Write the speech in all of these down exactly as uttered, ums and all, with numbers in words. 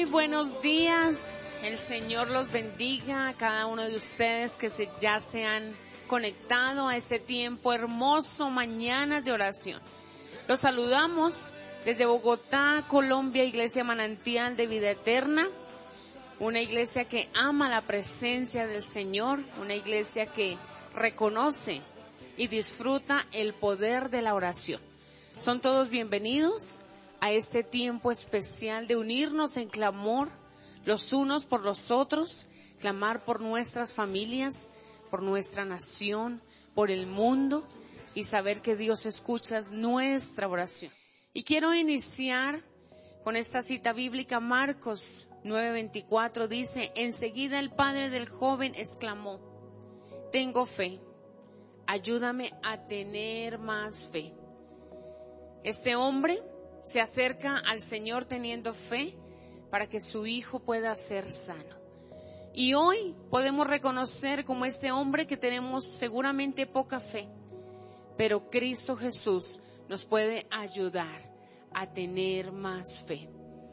Buenos días, el Señor los bendiga a cada uno de ustedes que se, ya se han conectado a este tiempo hermoso, mañana de oración. Los saludamos desde Bogotá, Colombia, Iglesia Manantial de Vida Eterna, una iglesia que ama la presencia del Señor, una iglesia que reconoce y disfruta el poder de la oración. Son todos bienvenidos a este tiempo especial de unirnos en clamor los unos por los otros, clamar por nuestras familias, por nuestra nación, por el mundo y saber que Dios escucha nuestra oración. Y quiero iniciar con esta cita bíblica. Marcos nueve veinticuatro dice: enseguida el padre del joven exclamó: tengo fe, ayúdame a tener más fe. Este hombre se acerca al Señor teniendo fe para que su hijo pueda ser sano. Y hoy podemos reconocer como este hombre que tenemos seguramente poca fe, pero Cristo Jesús nos puede ayudar a tener más fe.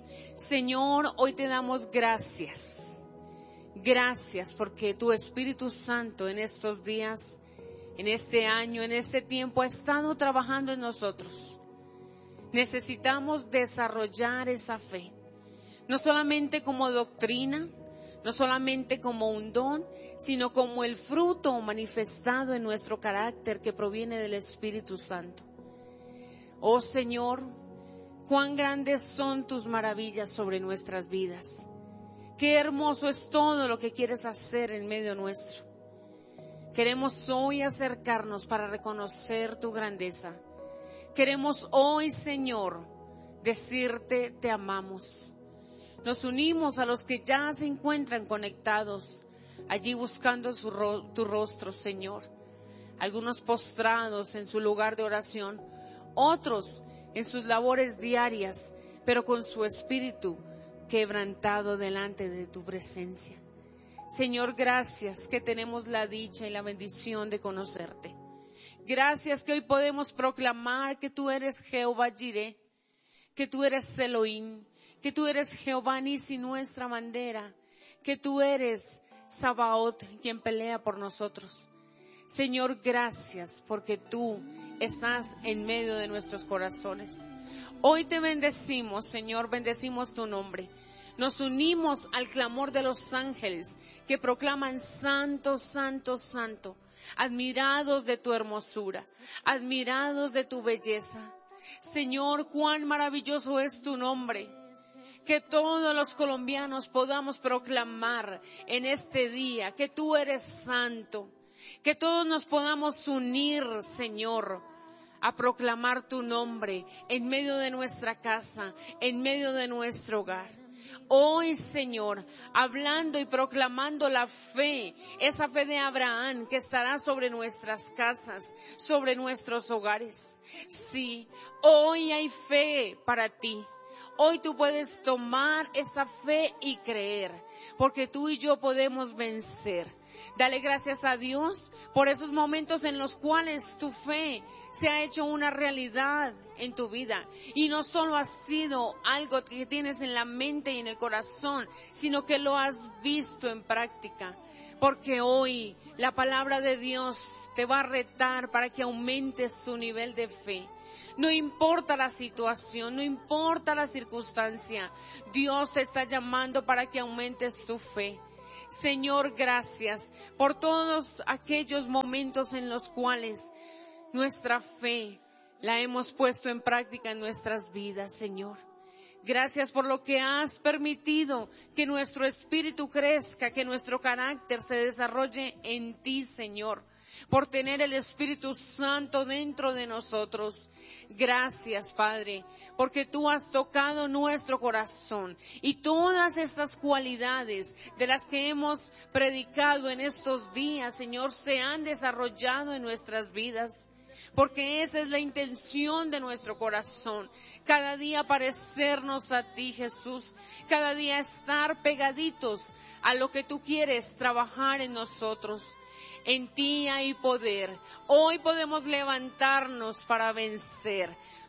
Señor, hoy te damos gracias. Gracias porque tu Espíritu Santo en estos días, en este año, en este tiempo ha estado trabajando en nosotros. Necesitamos desarrollar esa fe, no solamente como doctrina, no solamente como un don, sino como el fruto manifestado en nuestro carácter que proviene del Espíritu Santo. Oh Señor, cuán grandes son tus maravillas sobre nuestras vidas. Qué hermoso es todo lo que quieres hacer en medio nuestro. Queremos hoy acercarnos para reconocer tu grandeza. Queremos hoy, Señor, decirte te amamos. Nos unimos a los que ya se encuentran conectados, allí buscando su ro- tu rostro, Señor. Algunos postrados en su lugar de oración, otros en sus labores diarias, pero con su espíritu quebrantado delante de tu presencia. Señor, gracias que tenemos la dicha y la bendición de conocerte. Gracias que hoy podemos proclamar que tú eres Jehová Jireh, que tú eres Elohim, que tú eres Jehová Nisi, nuestra bandera, que tú eres Sabaoth, quien pelea por nosotros. Señor, gracias porque tú estás en medio de nuestros corazones. Hoy te bendecimos, Señor, bendecimos tu nombre. Nos unimos al clamor de los ángeles que proclaman santo, santo, santo. Admirados de tu hermosura, admirados de tu belleza. Señor, cuán maravilloso es tu nombre. Que todos los colombianos podamos proclamar en este día que tú eres santo. Que todos nos podamos unir, Señor, a proclamar tu nombre en medio de nuestra casa, en medio de nuestro hogar. Hoy, Señor, hablando y proclamando la fe, esa fe de Abraham que estará sobre nuestras casas, sobre nuestros hogares. Sí, hoy hay fe para ti. Hoy tú puedes tomar esa fe y creer, porque tú y yo podemos vencer. Dale gracias a Dios por esos momentos en los cuales tu fe se ha hecho una realidad en tu vida. Y no solo ha sido algo que tienes en la mente y en el corazón, sino que lo has visto en práctica. Porque hoy la palabra de Dios te va a retar para que aumentes tu nivel de fe. No importa la situación, no importa la circunstancia, Dios te está llamando para que aumentes tu fe. Señor, gracias por todos aquellos momentos en los cuales nuestra fe la hemos puesto en práctica en nuestras vidas, Señor. Gracias por lo que has permitido que nuestro espíritu crezca, que nuestro carácter se desarrolle en ti, Señor. Por tener el Espíritu Santo dentro de nosotros. Gracias, Padre, porque tú has tocado nuestro corazón y todas estas cualidades de las que hemos predicado en estos días, Señor, se han desarrollado en nuestras vidas. Porque esa es la intención de nuestro corazón. Cada día parecernos a ti, Jesús. Cada día estar pegaditos a lo que tú quieres trabajar en nosotros. En ti hay poder. Hoy podemos levantarnos para vencer.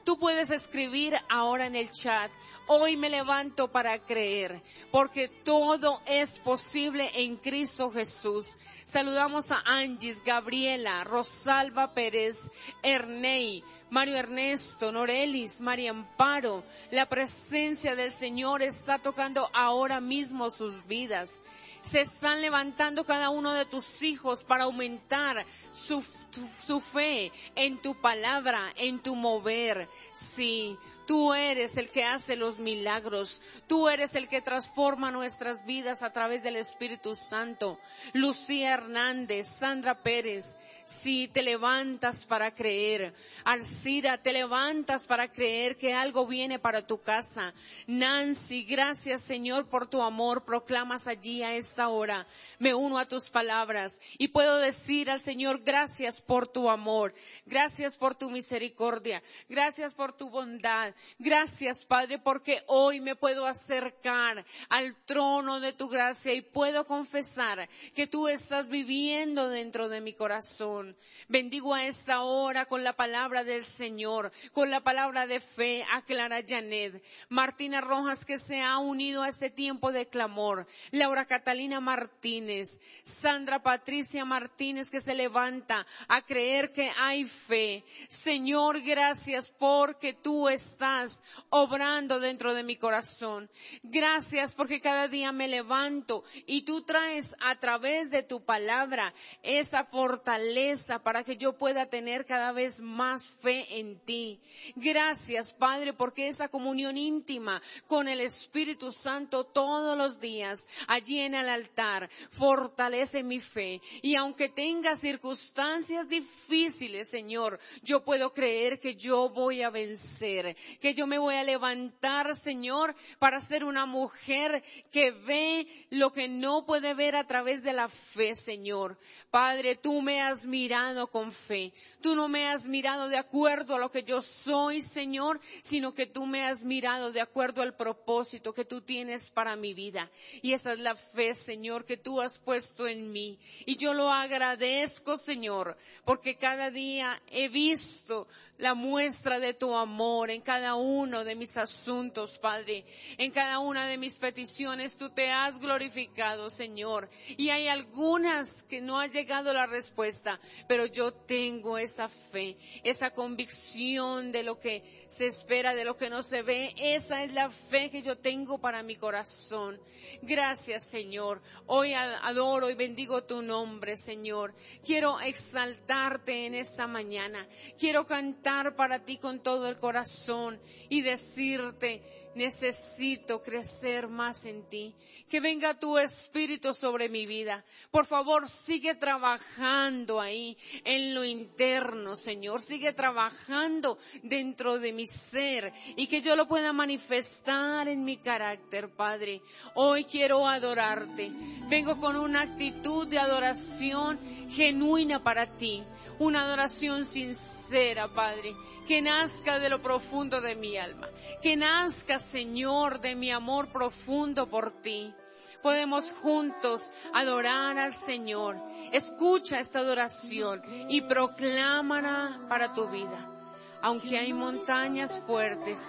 Tú puedes escribir ahora en el chat: hoy me levanto para creer, porque todo es posible en Cristo Jesús. Saludamos a Angis, Gabriela, Rosalba Pérez, Ernei, Mario Ernesto, Norelis, María Amparo. La presencia del Señor está tocando ahora mismo sus vidas. Se están levantando cada uno de tus hijos para aumentar su, su, su fe en tu palabra, en tu mover. Sí, tú eres el que hace los milagros. Tú eres el que transforma nuestras vidas a través del Espíritu Santo. Lucía Hernández, Sandra Pérez, sí, te levantas para creer. Alcira, te levantas para creer que algo viene para tu casa. Nancy, gracias Señor por tu amor. Proclamas allí a esta hora. Me uno a tus palabras y puedo decir al Señor: gracias por tu amor. Gracias por tu misericordia. Gracias por tu bondad. Gracias, Padre, porque hoy me puedo acercar al trono de tu gracia y puedo confesar que tú estás viviendo dentro de mi corazón. Bendigo a esta hora con la palabra del Señor, con la palabra de fe a Clara Janet, Martina Rojas, que se ha unido a este tiempo de clamor, Laura Catalina Martínez, Sandra Patricia Martínez, que se levanta a creer que hay fe. Señor, gracias porque tú estás obrando dentro de mi corazón. Gracias porque cada día me levanto y tú traes a través de tu palabra esa fortaleza para que yo pueda tener cada vez más fe en ti. Gracias, Padre, porque esa comunión íntima con el Espíritu Santo todos los días allí en el altar fortalece mi fe. Y aunque tenga circunstancias difíciles, Señor, yo puedo creer que yo voy a vencer, que yo me voy a levantar, Señor, para ser una mujer que ve lo que no puede ver a través de la fe, Señor. Padre, tú me has mirado con fe. Tú no me has mirado de acuerdo a lo que yo soy, Señor, sino que tú me has mirado de acuerdo al propósito que tú tienes para mi vida. Y esa es la fe, Señor, que tú has puesto en mí. Y yo lo agradezco, Señor, porque cada día he visto la muestra de tu amor en cada uno de mis asuntos, Padre. En cada una de mis peticiones tú te has glorificado, Señor. Y hay algunas que no ha llegado la respuesta, pero yo tengo esa fe, esa convicción de lo que se espera, de lo que no se ve. Esa es la fe que yo tengo para mi corazón. Gracias, Señor. Hoy adoro y bendigo tu nombre, Señor. Quiero exaltarte en esta mañana. Quiero cantar para ti con todo el corazón y decirte: necesito crecer más en ti. Que venga tu Espíritu sobre mi vida. Por favor, sigue trabajando ahí en lo interno, Señor. Sigue trabajando dentro de mi ser y que yo lo pueda manifestar en mi carácter, Padre. Hoy quiero adorarte. Vengo con una actitud de adoración genuina para ti. Una adoración sincera, Padre, que nazca de lo profundo de mi alma, que nazca, Señor, de mi amor profundo por ti. Podemos juntos adorar al Señor. Escucha esta adoración y proclámala para tu vida. Aunque hay montañas fuertes,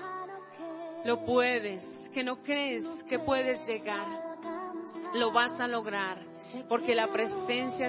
lo puedes, que no crees que puedes llegar, lo vas a lograr, porque la presencia